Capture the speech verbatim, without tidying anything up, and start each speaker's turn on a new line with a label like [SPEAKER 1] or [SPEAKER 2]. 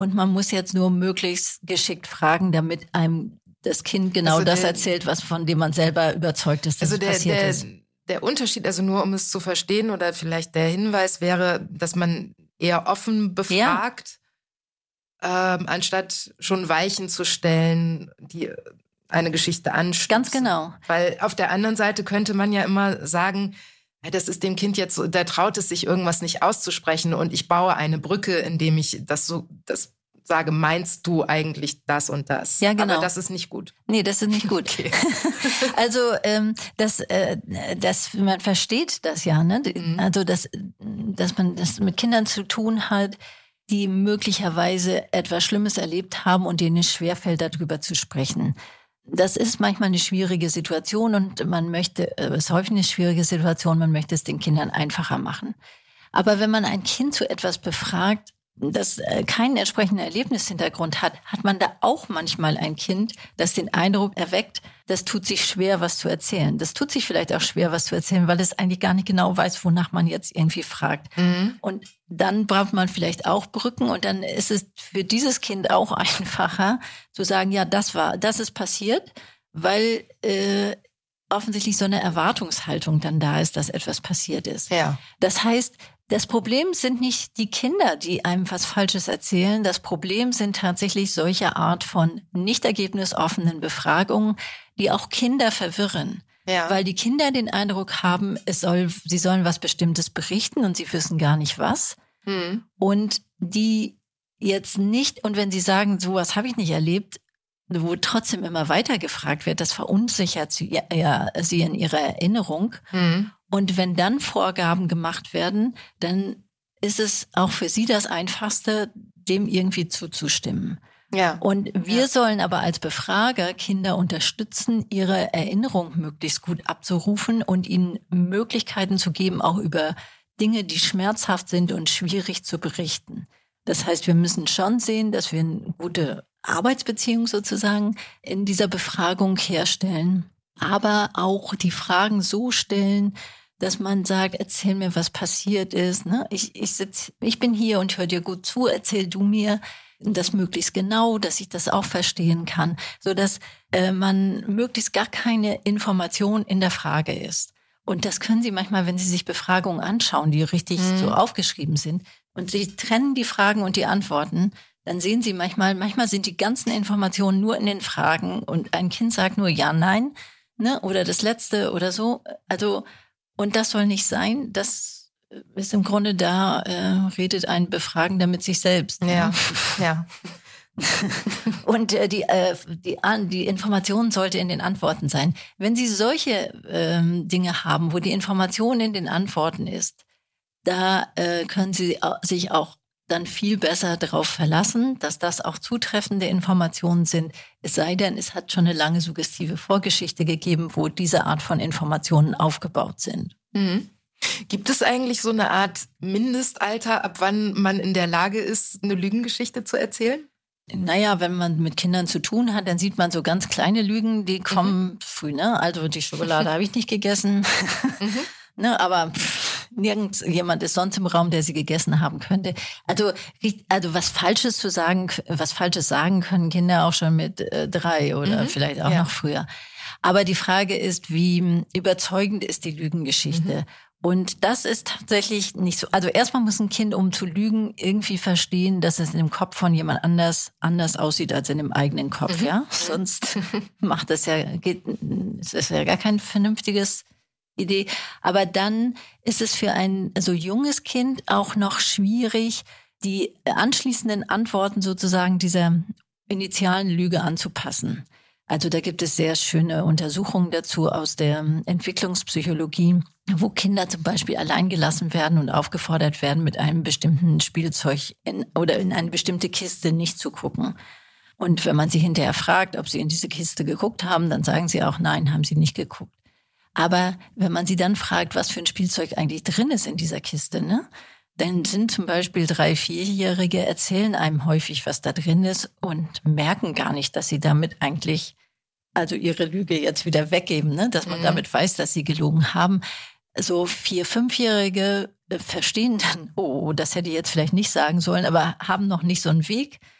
[SPEAKER 1] und man muss jetzt nur möglichst geschickt fragen, damit einem das Kind genau
[SPEAKER 2] also
[SPEAKER 1] das
[SPEAKER 2] der,
[SPEAKER 1] erzählt, was von dem man selber überzeugt ist, dass
[SPEAKER 2] also
[SPEAKER 1] es
[SPEAKER 2] der,
[SPEAKER 1] passiert
[SPEAKER 2] der,
[SPEAKER 1] ist.
[SPEAKER 2] Der Unterschied, also nur um es zu verstehen oder vielleicht der Hinweis wäre, dass man eher offen befragt, ja. ähm, anstatt schon Weichen zu stellen, die eine Geschichte anstupsen.
[SPEAKER 1] Ganz genau.
[SPEAKER 2] Weil auf der anderen Seite könnte man ja immer sagen, das ist dem Kind jetzt so, da traut es sich irgendwas nicht auszusprechen und ich baue eine Brücke, indem ich das so, das sage, meinst du eigentlich das und das?
[SPEAKER 1] Ja, genau.
[SPEAKER 2] Aber das ist nicht gut.
[SPEAKER 1] Nee, das ist nicht gut. Okay. Also, ähm, das, äh, das, man versteht das ja, ne? Mhm. Also, dass, dass man das mit Kindern zu tun hat, die möglicherweise etwas Schlimmes erlebt haben und denen es schwerfällt, darüber zu sprechen. Das ist manchmal eine schwierige Situation und man möchte, es ist häufig eine schwierige Situation, man möchte es den Kindern einfacher machen. Aber wenn man ein Kind zu etwas befragt, das keinen entsprechenden Erlebnishintergrund hat, hat man da auch manchmal ein Kind, das den Eindruck erweckt, das tut sich schwer, was zu erzählen. Das tut sich vielleicht auch schwer, was zu erzählen, weil es eigentlich gar nicht genau weiß, wonach man jetzt irgendwie fragt. Mhm. Und dann braucht man vielleicht auch Brücken und dann ist es für dieses Kind auch einfacher zu sagen, ja, das war, das ist passiert, weil äh, offensichtlich so eine Erwartungshaltung dann da ist, dass etwas passiert ist.
[SPEAKER 2] Ja.
[SPEAKER 1] Das heißt, das Problem sind nicht die Kinder, die einem was Falsches erzählen. Das Problem sind tatsächlich solche Art von nicht ergebnisoffenen Befragungen, die auch Kinder verwirren. Ja. Weil die Kinder den Eindruck haben, es soll, sie sollen was Bestimmtes berichten und sie wissen gar nicht was. Mhm. Und die jetzt nicht, und wenn sie sagen, sowas habe ich nicht erlebt, wo trotzdem immer weiter gefragt wird, das verunsichert sie, ja, sie in ihrer Erinnerung. Mhm. Und wenn dann Vorgaben gemacht werden, dann ist es auch für sie das Einfachste, dem irgendwie zuzustimmen.
[SPEAKER 2] Ja.
[SPEAKER 1] Und wir ja. sollen aber als Befrager Kinder unterstützen, ihre Erinnerung möglichst gut abzurufen und ihnen Möglichkeiten zu geben, auch über Dinge, die schmerzhaft sind und schwierig zu berichten. Das heißt, wir müssen schon sehen, dass wir eine gute Arbeitsbeziehung sozusagen in dieser Befragung herstellen, aber auch die Fragen so stellen, dass man sagt, erzähl mir, was passiert ist. Ne? Ich, ich, sitz, ich bin hier und höre dir gut zu, erzähl du mir das möglichst genau, dass ich das auch verstehen kann, sodass äh, man möglichst gar keine Information in der Frage ist. Und das können Sie manchmal, wenn Sie sich Befragungen anschauen, die richtig mhm. so aufgeschrieben sind, und Sie trennen die Fragen und die Antworten, dann sehen Sie manchmal, manchmal sind die ganzen Informationen nur in den Fragen und ein Kind sagt nur ja, nein, ne, oder das Letzte oder so. Also, und das soll nicht sein. Das ist im Grunde, da äh, redet ein Befragender mit sich selbst.
[SPEAKER 2] Ja,
[SPEAKER 1] ne?
[SPEAKER 2] ja.
[SPEAKER 1] Und äh, die, äh, die, die Information sollte in den Antworten sein. Wenn Sie solche ähm, Dinge haben, wo die Information in den Antworten ist, da äh, können Sie sich auch dann viel besser darauf verlassen, dass das auch zutreffende Informationen sind. Es sei denn, es hat schon eine lange suggestive Vorgeschichte gegeben, wo diese Art von Informationen aufgebaut sind.
[SPEAKER 2] Mhm. Gibt es eigentlich so eine Art Mindestalter, ab wann man in der Lage ist, eine Lügengeschichte zu erzählen?
[SPEAKER 1] Naja, wenn man mit Kindern zu tun hat, dann sieht man so ganz kleine Lügen, die kommen mhm. früh, ne? Also die Schokolade habe ich nicht gegessen, mhm. ne? Aber pff, nirgends jemand ist sonst im Raum, der sie gegessen haben könnte. Also, also was Falsches zu sagen, was Falsches sagen können Kinder auch schon mit äh, drei oder mhm. vielleicht auch ja. noch früher. Aber die Frage ist, wie überzeugend ist die Lügengeschichte? Mhm. Und das ist tatsächlich nicht so. Also erstmal muss ein Kind, um zu lügen, irgendwie verstehen, dass es in dem Kopf von jemand anders anders aussieht als in dem eigenen Kopf, mhm. ja. Sonst macht das ja, geht, es ist ja gar kein vernünftiges Idee. Aber dann ist es für ein so junges Kind auch noch schwierig, die anschließenden Antworten sozusagen dieser initialen Lüge anzupassen. Also da gibt es sehr schöne Untersuchungen dazu aus der Entwicklungspsychologie, wo Kinder zum Beispiel allein gelassen werden und aufgefordert werden, mit einem bestimmten Spielzeug in, oder in eine bestimmte Kiste nicht zu gucken. Und wenn man sie hinterher fragt, ob sie in diese Kiste geguckt haben, dann sagen sie auch, nein, haben sie nicht geguckt. Aber wenn man sie dann fragt, was für ein Spielzeug eigentlich drin ist in dieser Kiste, ne? Dann sind zum Beispiel drei-, vierjährige erzählen einem häufig, was da drin ist und merken gar nicht, dass sie damit eigentlich also ihre Lüge jetzt wieder weggeben, ne? Dass man mhm. damit weiß, dass sie gelogen haben. so vier-, fünfjährige verstehen dann, oh, das hätte ich jetzt vielleicht nicht sagen sollen, aber haben noch nicht so einen Weg,